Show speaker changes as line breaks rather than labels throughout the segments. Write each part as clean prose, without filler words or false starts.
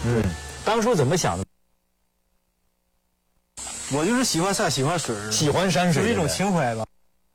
嗯，当初怎么想的？
我就是喜欢山，喜欢水，
喜欢山水，
就是一种情怀吧，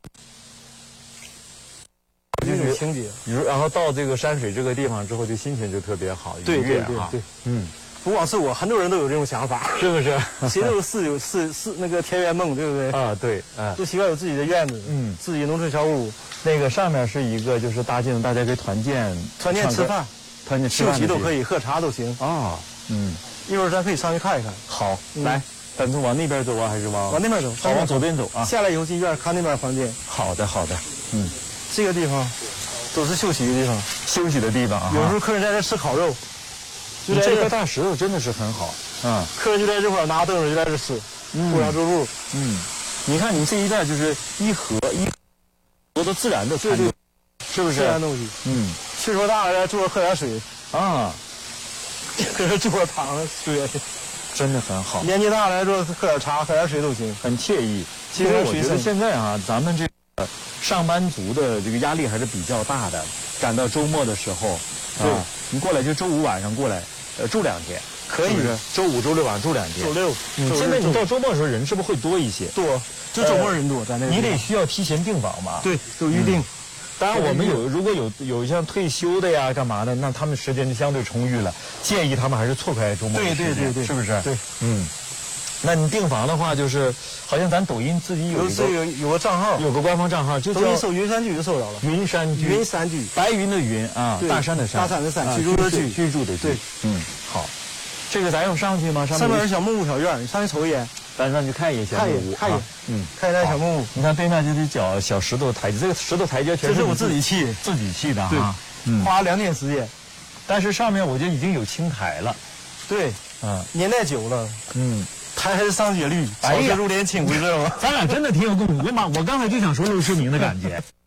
一种情节。
然后到这个山水这个地方之后，就心情就特别好，
对
愉悦哈。
嗯，不光是我，很多人都有这种想法，
是不是？
谁都有那个田园梦，对不对？
啊，对，
都喜欢有自己的院子，自己农村小屋。
那个上面是一个就是大镜，大家可以团建
吃饭，休息都可以，喝茶都行。
啊，
一会儿咱可以上去看一看。
好，来。咱从往那边走啊，还是往
那边走？
好，往左边走啊。
下来以后进院看那边房间。
好的，好的。
这个地方都是休息的地方，
休息的地方啊。
有时候客人在这吃烤肉，
就这块大石头真的是很好。
客人就在这块拿凳子就在这吃，互相坐路。
你看你这一带就是一河的自然的餐桌，是不是？
自然东西。岁数大了，坐着喝点水
啊，
搁这坐着躺着睡。
真的很好，
年纪大了就喝点茶，喝点水都行，
很惬意。其实我觉得现在啊，咱们这个上班族的这个压力还是比较大的。赶到周末的时候，你过来就周五晚上过来，住2天，
可以。
周五、周六晚上住2天。
周六。
现在你到周末的时候人是不是会多一些？
多，就周末人多，在那个。
你得需要提前订房吧？
对，有预定。
当然，我们如果有像退休的呀、干嘛的，那他们时间就相对充裕了。建议他们还是错开周末的时间，
对，
是不是？
对，
那你订房的话，就是好像咱抖音自己
有个账号，
有个官方账号，就
抖音搜云山居就搜着了。
云山居，白云的云啊，大山的山，
居住的居，
居住的居。
对，
好，这个咱要上去吗？
上面有小木屋小院，你上去瞅一眼。
咱上去看一眼，
看一眼，看一眼小木屋。
你看对面就是脚小石头台阶，这个石头台阶全
是我自己砌
的
哈，花了2天时间。
但是上面我觉得已经有青苔了，
对，年代久了，苔还是上阶绿，草色入帘青，知道吗？
咱俩真的挺有共鸣。我刚才就想说陆世明的感觉。